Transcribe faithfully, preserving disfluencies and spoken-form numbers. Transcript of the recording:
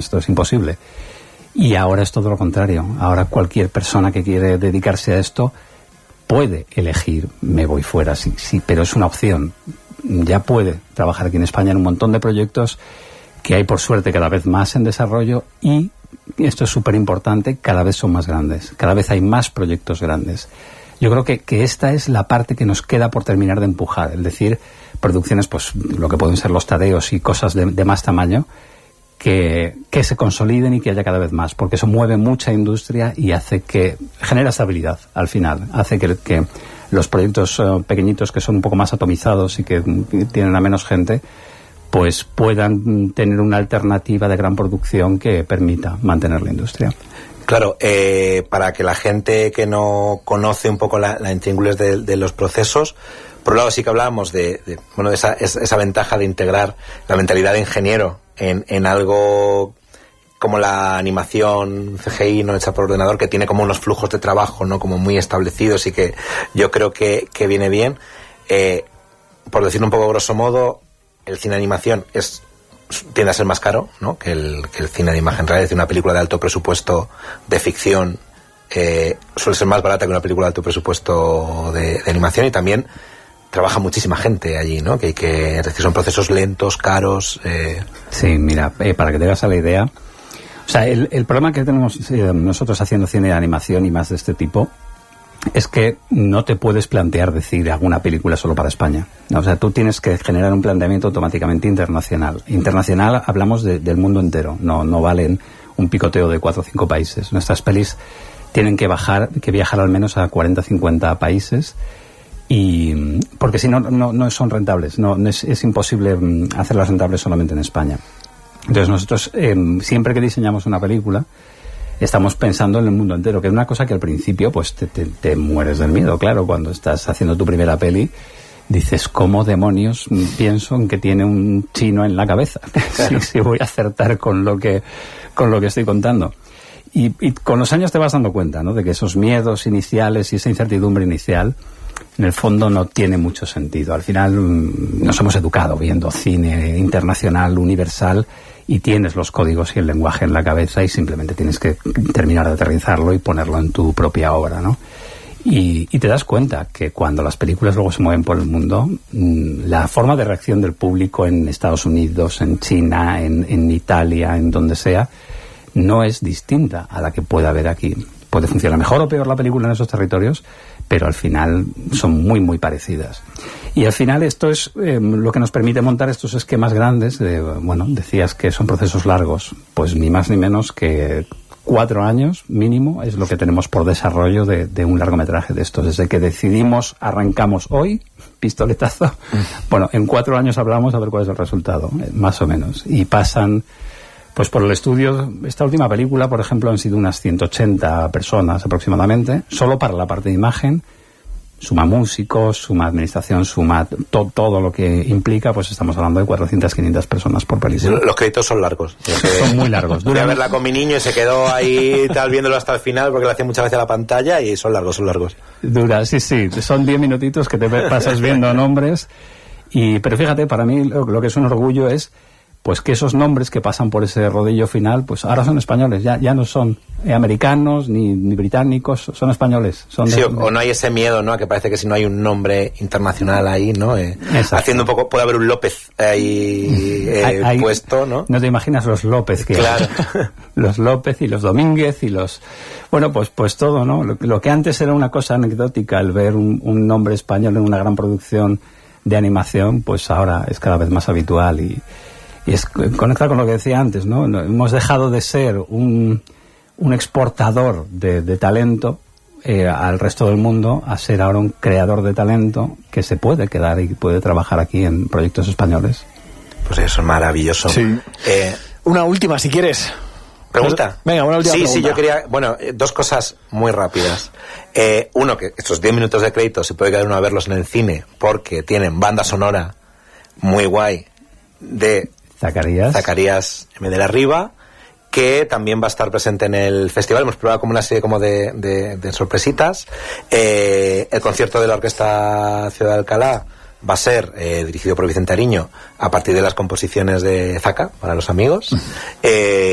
esto es imposible. Y ahora es todo lo contrario. Ahora cualquier persona que quiere dedicarse a esto puede elegir, me voy fuera, sí, sí, pero es una opción. Ya puede trabajar aquí en España en un montón de proyectos que hay, por suerte, cada vez más en desarrollo, y esto es súper importante, cada vez son más grandes, cada vez hay más proyectos grandes. Yo creo que, que esta es la parte que nos queda por terminar de empujar, es decir, producciones, pues lo que pueden ser los Tadeos y cosas de, de más tamaño, que, que se consoliden y que haya cada vez más, porque eso mueve mucha industria y hace que genera estabilidad al final, hace que, que los proyectos uh, pequeñitos, que son un poco más atomizados y que, que tienen a menos gente, pues puedan tener una alternativa de gran producción que permita mantener la industria. Claro, eh, para que la gente que no conoce un poco la, la intríngulis de, de los procesos, por un lado sí que hablábamos de, de bueno, de esa, esa ventaja de integrar la mentalidad de ingeniero en, en algo como la animación C G I no hecha por ordenador, que tiene como unos flujos de trabajo, ¿no?, como muy establecidos, y que yo creo que, que viene bien. Eh, por decirlo un poco grosso modo, el cine de animación es tiende a ser más caro, ¿no?, que el, que el cine de imagen real. Es decir, una película de alto presupuesto de ficción eh, suele ser más barata que una película de alto presupuesto de, de animación, y también trabaja muchísima gente allí, ¿no? Que, que es decir, son procesos lentos, caros. Eh. Sí, mira, eh, para que te hagas la idea, o sea, el, el problema que tenemos eh, nosotros haciendo cine de animación y más de este tipo es que no te puedes plantear decir hago una película solo para España. O sea, tú tienes que generar un planteamiento automáticamente internacional. Internacional hablamos de, del mundo entero, no, no valen un picoteo de cuatro o cinco países. Nuestras pelis tienen que bajar, que viajar al menos a cuarenta o cincuenta países, y porque si no, no, no son rentables, no, no es, es imposible hacerlas rentables solamente en España. Entonces nosotros eh, siempre que diseñamos una película estamos pensando en el mundo entero, que es una cosa que al principio pues te, te, te mueres del miedo. Claro, cuando estás haciendo tu primera peli dices, ¿cómo demonios pienso en que tiene un chino en la cabeza? si, si voy a acertar con lo que con lo que estoy contando. Y, y con los años te vas dando cuenta, ¿no?, de que esos miedos iniciales y esa incertidumbre inicial en el fondo no tiene mucho sentido. Al final nos hemos educado viendo cine internacional, universal, y tienes los códigos y el lenguaje en la cabeza, y simplemente tienes que terminar de aterrizarlo y ponerlo en tu propia obra, ¿no? Y, y te das cuenta que cuando las películas luego se mueven por el mundo, la forma de reacción del público en Estados Unidos, en China, en, en Italia, en donde sea, no es distinta a la que puede haber aquí. Puede funcionar mejor o peor la película en esos territorios, pero al final son muy, muy parecidas. Y al final esto es eh, lo que nos permite montar estos esquemas grandes. De, bueno, decías que son procesos largos, pues ni más ni menos que cuatro años mínimo es lo que tenemos por desarrollo de, de un largometraje de estos. Desde que decidimos, arrancamos hoy, pistoletazo, mm. bueno, en cuatro años hablamos a ver cuál es el resultado, eh, más o menos. Y pasan... Pues por el estudio, esta última película, por ejemplo, han sido unas ciento ochenta personas aproximadamente, solo para la parte de imagen, suma músicos, suma administración, suma to, todo lo que implica, pues estamos hablando de cuatrocientas, quinientas personas por película. Los créditos son largos. Son muy largos. Voy a verla con mi niño y se quedó ahí tal viéndolo hasta el final porque lo hacía muchas veces a la pantalla, y son largos, son largos. Dura, sí, sí, son diez minutitos que te pasas viendo nombres, y pero fíjate, para mí lo, lo que es un orgullo es pues que esos nombres que pasan por ese rodillo final, pues ahora son españoles, ya ya no son eh, americanos ni, ni británicos, son españoles. Son sí, de, o, o no hay ese miedo, ¿no?, a que parece que si no hay un nombre internacional ahí, ¿no? Eh, haciendo un poco, puede haber un López ahí eh, hay, hay, puesto, ¿no? No te imaginas los López que claro. hay. Los López y los Domínguez y los... Bueno, pues pues todo, ¿no? Lo, lo que antes era una cosa anecdótica, el ver un, un nombre español en una gran producción de animación, pues ahora es cada vez más habitual, y Y es conectar con lo que decía antes, ¿no? Hemos dejado de ser un, un exportador de, de talento eh, al resto del mundo a ser ahora un creador de talento que se puede quedar y puede trabajar aquí en proyectos españoles. Pues eso es maravilloso. Sí. Eh, una última, si quieres. ¿Pregunta? Venga, una última sí, pregunta. Sí, yo quería... Bueno, eh, dos cosas muy rápidas. Eh, uno, que estos diez minutos de crédito se puede quedar uno a verlos en el cine porque tienen banda sonora muy guay de... Zacarías. Zacarías M. de la Riva, que también va a estar presente en el festival. Hemos probado como una serie como de, de, de sorpresitas. Eh, el concierto de la Orquesta Ciudad de Alcalá va a ser eh, dirigido por Vicente Ariño a partir de las composiciones de Zaca, para los amigos. Eh,